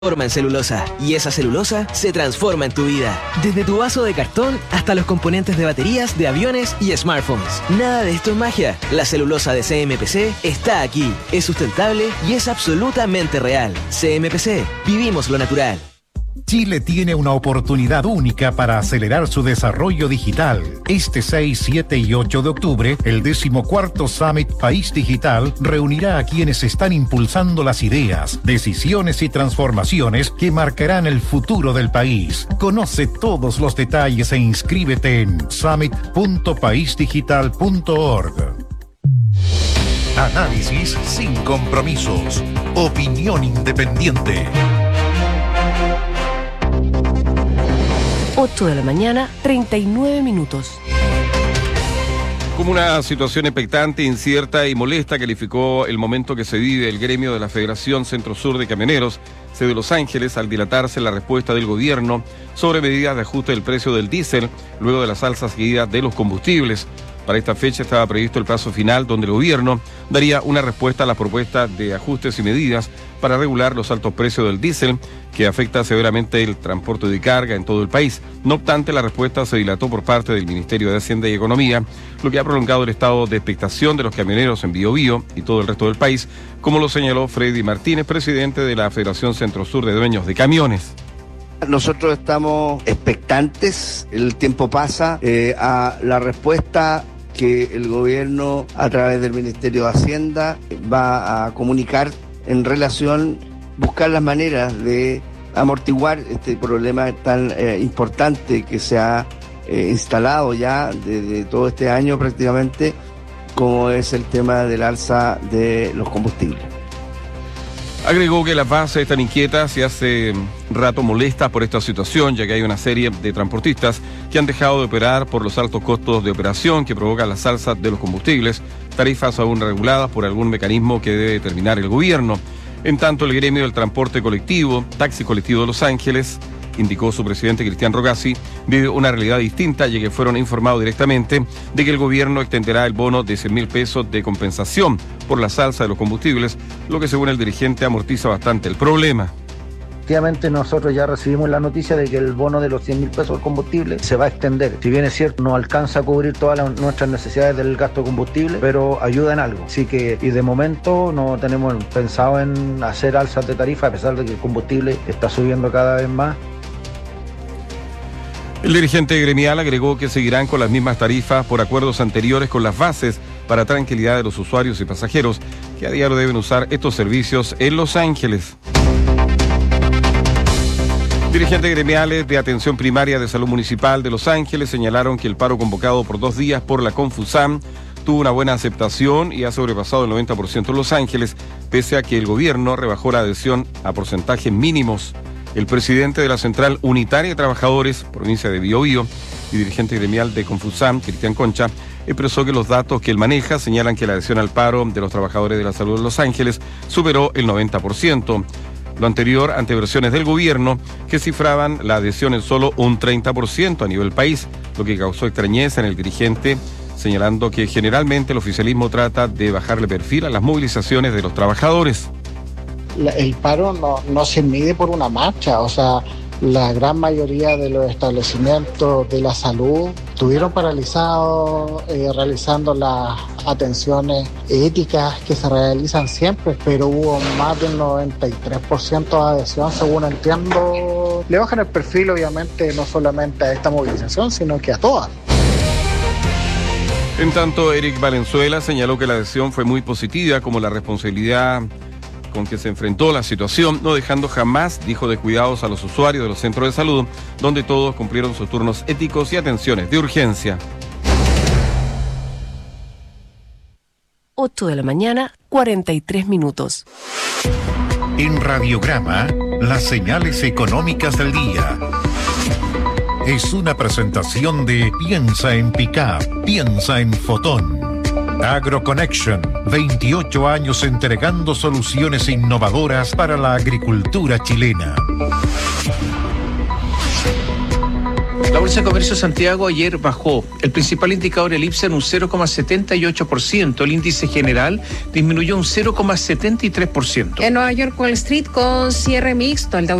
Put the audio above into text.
Transforma en celulosa, y esa celulosa se transforma en tu vida. Desde tu vaso de cartón hasta los componentes de baterías de aviones y smartphones. Nada de esto es magia. La celulosa de CMPC está aquí. Es sustentable y es absolutamente real. CMPC, vivimos lo natural. Chile tiene una oportunidad única para acelerar su desarrollo digital. Este 6, 7 y 8 de octubre, el 14º Summit País Digital reunirá a quienes están impulsando las ideas, decisiones y transformaciones que marcarán el futuro del país. Conoce todos los detalles e inscríbete en summit.paisdigital.org. Análisis sin compromisos. Opinión independiente. 8 de la mañana, 39 minutos. Como una situación expectante, incierta y molesta, calificó el momento que se vive el gremio de la Federación Centro-Sur de Camioneros, sede de Los Ángeles, al dilatarse la respuesta del gobierno sobre medidas de ajuste del precio del diésel, luego de las alzas seguidas de los combustibles. Para esta fecha estaba previsto el plazo final donde el gobierno daría una respuesta a las propuestas de ajustes y medidas para regular los altos precios del diésel, que afecta severamente el transporte de carga en todo el país. No obstante, la respuesta se dilató por parte del Ministerio de Hacienda y Economía, lo que ha prolongado el estado de expectación de los camioneros en Biobío y todo el resto del país, como lo señaló Freddy Martínez, presidente de la Federación Centro-Sur de Dueños de Camiones. Nosotros estamos expectantes, el tiempo pasa, a la respuesta que el gobierno a través del Ministerio de Hacienda va a comunicar en relación, buscar las maneras de amortiguar este problema tan importante que se ha instalado ya desde todo este año prácticamente, como es el tema del alza de los combustibles. Agregó que las bases están inquietas y hace rato molestas por esta situación, ya que hay una serie de transportistas que han dejado de operar por los altos costos de operación que provocan las alzas de los combustibles, tarifas aún reguladas por algún mecanismo que debe determinar el gobierno. En tanto, el gremio del transporte colectivo, Taxi Colectivo de Los Ángeles, indicó su presidente Cristian Rogasi, vive una realidad distinta, ya que fueron informados directamente de que el gobierno extenderá el bono de 100.000 pesos de compensación por la alza de los combustibles, lo que según el dirigente amortiza bastante el problema. Efectivamente, nosotros ya recibimos la noticia de que el bono de los 100.000 pesos del combustible se va a extender. Si bien es cierto, no alcanza a cubrir todas nuestras necesidades del gasto de combustible, pero ayuda en algo. Así que, y de momento no tenemos pensado en hacer alzas de tarifa, a pesar de que el combustible está subiendo cada vez más. El dirigente gremial agregó que seguirán con las mismas tarifas por acuerdos anteriores con las bases para tranquilidad de los usuarios y pasajeros que a diario deben usar estos servicios en Los Ángeles. Dirigentes gremiales de atención primaria de salud municipal de Los Ángeles señalaron que el paro convocado por 2 días por la Confusam tuvo una buena aceptación y ha sobrepasado el 90% en Los Ángeles, pese a que el gobierno rebajó la adhesión a porcentajes mínimos. El presidente de la Central Unitaria de Trabajadores, provincia de Biobío, y dirigente gremial de Confusam, Cristian Concha, expresó que los datos que él maneja señalan que la adhesión al paro de los trabajadores de la salud de Los Ángeles superó el 90%. Lo anterior ante versiones del gobierno que cifraban la adhesión en solo un 30% a nivel país, lo que causó extrañeza en el dirigente, señalando que generalmente el oficialismo trata de bajarle perfil a las movilizaciones de los trabajadores. El paro no se mide por una marcha, o sea, la gran mayoría de los establecimientos de la salud estuvieron paralizados realizando las atenciones éticas que se realizan siempre, pero hubo más del 93% de adhesión, según entiendo. Le bajan el perfil, obviamente, no solamente a esta movilización, sino que a todas. En tanto, Eric Valenzuela señaló que la adhesión fue muy positiva, como la responsabilidad con que se enfrentó la situación, no dejando jamás, dijo, de cuidados a los usuarios de los centros de salud, donde todos cumplieron sus turnos éticos y atenciones de urgencia. 8 de la mañana, 43 minutos. En Radiograma, las señales económicas del día. Es una presentación de Piensa en Pickup, piensa en Fotón. AgroConnection, 28 años entregando soluciones innovadoras para la agricultura chilena. La Bolsa de Comercio de Santiago ayer bajó. El principal indicador, el IPSA, en un 0,78%. El índice general disminuyó un 0,73%. En Nueva York, Wall Street con cierre mixto. El Dow